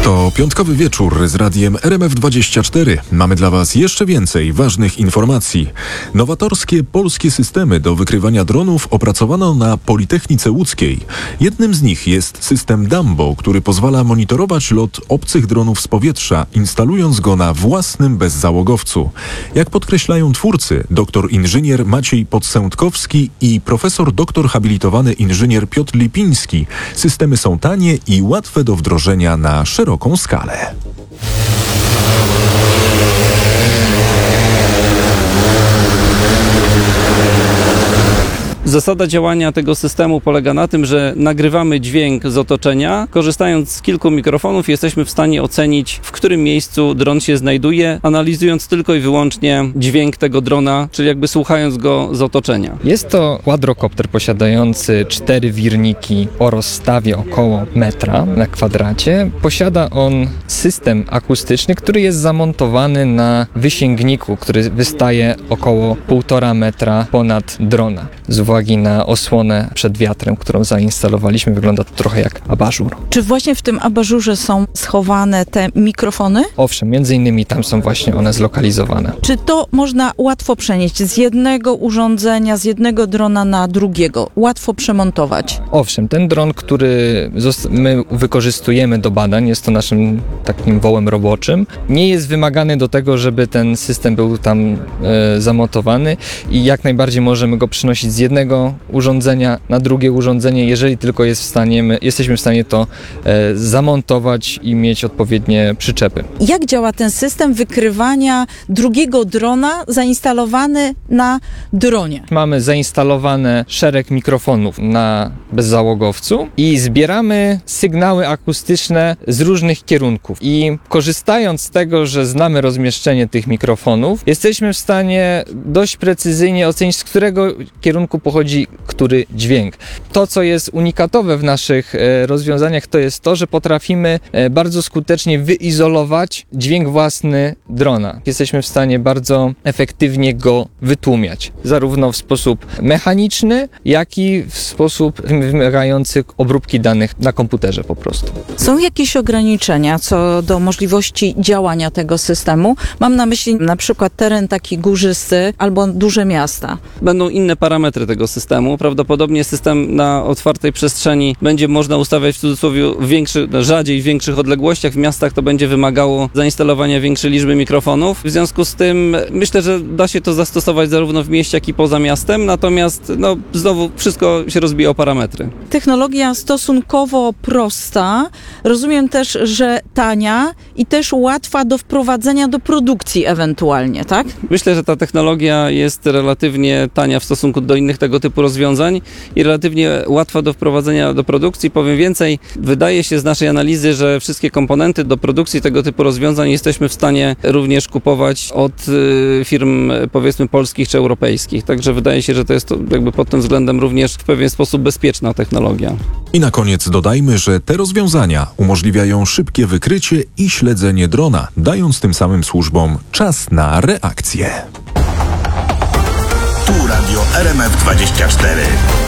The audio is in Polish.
To piątkowy wieczór z radiem RMF24. Mamy dla Was jeszcze więcej ważnych informacji. Nowatorskie polskie systemy do wykrywania dronów opracowano na Politechnice Łódzkiej. Jednym z nich jest system Dumbo, który pozwala monitorować lot obcych dronów z powietrza, instalując go na własnym bezzałogowcu. Jak podkreślają twórcy, doktor inżynier Maciej Podsędkowski i profesor doktor habilitowany inżynier Piotr Lipiński, systemy są tanie i łatwe do wdrożenia na szeroką skalę. Zasada działania tego systemu polega na tym, że nagrywamy dźwięk z otoczenia. Korzystając z kilku mikrofonów jesteśmy w stanie ocenić, w którym miejscu dron się znajduje, analizując tylko i wyłącznie dźwięk tego drona, czyli jakby słuchając go z otoczenia. Jest to quadrocopter posiadający 4 wirniki o rozstawie około metra na kwadracie. Posiada on system akustyczny, który jest zamontowany na wysięgniku, który wystaje około 1,5 metra ponad drona. Z uwagi na osłonę przed wiatrem, którą zainstalowaliśmy, wygląda to trochę jak abażur. Czy właśnie w tym abażurze są schowane te mikrofony? Owszem, między innymi tam są właśnie one zlokalizowane. Czy to można łatwo przenieść z jednego urządzenia, z jednego drona na drugiego? Łatwo przemontować? Owszem, ten dron, który my wykorzystujemy do badań, jest to naszym takim wołem roboczym, nie jest wymagany do tego, żeby ten system był tam zamontowany i jak najbardziej możemy go przenosić z jednego urządzenia na drugie urządzenie, jeżeli tylko jesteśmy w stanie to zamontować i mieć odpowiednie przyczepy. Jak działa ten system wykrywania drugiego drona zainstalowany na dronie? Mamy zainstalowane szereg mikrofonów na bezzałogowcu i zbieramy sygnały akustyczne z różnych kierunków. I korzystając z tego, że znamy rozmieszczenie tych mikrofonów, jesteśmy w stanie dość precyzyjnie ocenić, z którego kierunku pochodzi który dźwięk. To, co jest unikatowe w naszych rozwiązaniach, to jest to, że potrafimy bardzo skutecznie wyizolować dźwięk własny drona. Jesteśmy w stanie bardzo efektywnie go wytłumiać, zarówno w sposób mechaniczny, jak i w sposób wymagający obróbki danych na komputerze po prostu. Są jakieś ograniczenia co do możliwości działania tego systemu? Mam na myśli na przykład teren taki górzysty albo duże miasta. Będą inne parametry tego systemu. Prawdopodobnie system na otwartej przestrzeni będzie można ustawiać w cudzysłowie rzadziej w większych odległościach. W miastach to będzie wymagało zainstalowania większej liczby mikrofonów. W związku z tym myślę, że da się to zastosować zarówno w mieście, jak i poza miastem. Natomiast znowu wszystko się rozbija o parametry. Technologia stosunkowo prosta. Rozumiem też, że tania i też łatwa do wprowadzenia do produkcji ewentualnie, tak? Myślę, że ta technologia jest relatywnie tania w stosunku do innych tego typu rozwiązań i relatywnie łatwa do wprowadzenia do produkcji. Powiem więcej, wydaje się z naszej analizy, że wszystkie komponenty do produkcji tego typu rozwiązań jesteśmy w stanie również kupować od firm powiedzmy polskich czy europejskich. Także wydaje się, że to jest jakby pod tym względem również w pewien sposób bezpieczna technologia. I na koniec dodajmy, że te rozwiązania umożliwiają szybkie wykrycie i śledzenie drona, dając tym samym służbom czas na reakcję. Tu Radio RMF24.